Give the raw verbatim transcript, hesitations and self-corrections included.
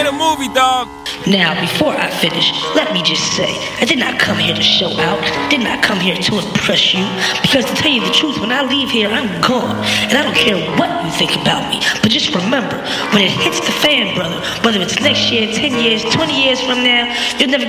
made a movie, dog. Now, before I finish, let me just say, I did not come here to show out, did not come here to impress you, because to tell you the truth, when I leave here, I'm gone, and I don't care what you think about me, but just remember, when it hits the fan, brother, whether it's next year, ten years, twenty years from now, you'll never